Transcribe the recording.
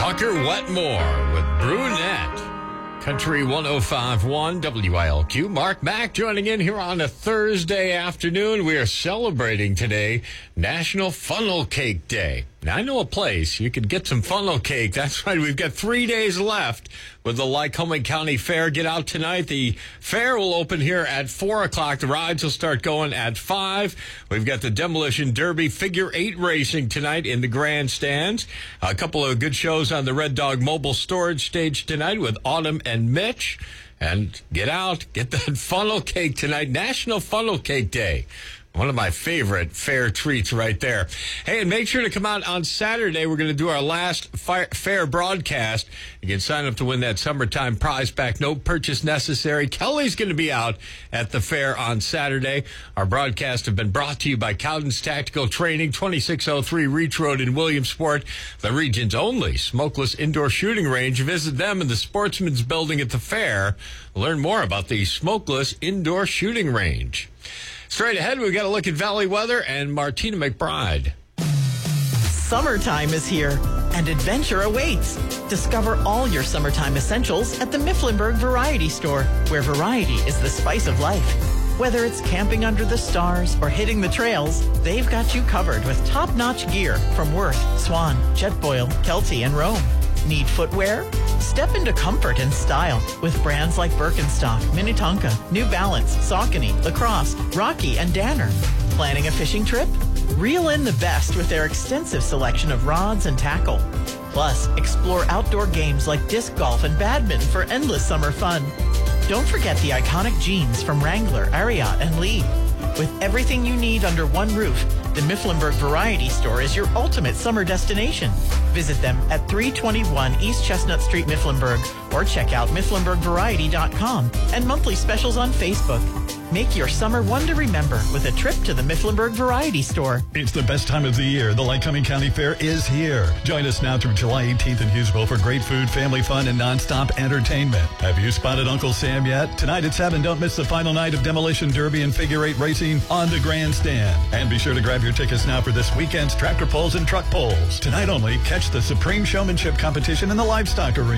Walker Wetmore with Brunette. Country 105.1 WILQ. Mark Mack joining in here on a Thursday afternoon. We are celebrating today National Funnel Cake Day. Now, I know a place you could get some funnel cake. That's right. We've got 3 days left with the Lycoming County Fair. Get out tonight. The fair will open here at 4 o'clock. The rides will start going at 5. We've got the Demolition Derby Figure 8 racing tonight in the grandstands. A couple of good shows on the Red Dog Mobile Storage Stage tonight with Autumn and Mitch. And get out, get that funnel cake tonight. National Funnel Cake Day. One of my favorite fair treats right there. Hey, and make sure to come out on Saturday. We're going to do our last fair broadcast. You can sign up to win that summertime prize pack. No purchase necessary. Kelly's going to be out at the fair on Saturday. Our broadcasts have been brought to you by Cowden's Tactical Training, 2603 Reach Road in Williamsport, the region's only smokeless indoor shooting range. Visit them in the Sportsman's Building at the fair. Learn more about the smokeless indoor shooting range. Straight ahead, we've got to look at Valley weather and Martina McBride. Summertime is here, and adventure awaits. Discover all your summertime essentials at the Mifflinburg Variety Store, where variety is the spice of life. Whether it's camping under the stars or hitting the trails, they've got you covered with top-notch gear from Worth, Swan, Jetboil, Kelty, and Rome. Need footwear? Step into comfort and style with brands like Birkenstock, Minnetonka, New Balance, Saucony, Lacrosse, Rocky, and Danner. Planning a fishing trip? Reel in the best with their extensive selection of rods and tackle. Plus, explore outdoor games like disc golf and badminton for endless summer fun. Don't forget the iconic jeans from Wrangler, Ariat, and Lee. With everything you need under one roof, the Mifflinburg Variety Store is your ultimate summer destination. Visit them at 321 East Chestnut Street, Mifflinburg, or check out mifflinburgvariety.com and monthly specials on Facebook. Make your summer one to remember with a trip to the Mifflinburg Variety Store. It's the best time of the year. The Lycoming County Fair is here. Join us now through July 18th in Hughesville for great food, family fun, and nonstop entertainment. Have you spotted Uncle Sam yet? Tonight at 7, don't miss the final night of Demolition Derby and Figure 8 racing on the grandstand. And be sure to grab your tickets now for this weekend's tractor pulls and truck pulls. Tonight only, catch the Supreme Showmanship competition in the Livestock Arena.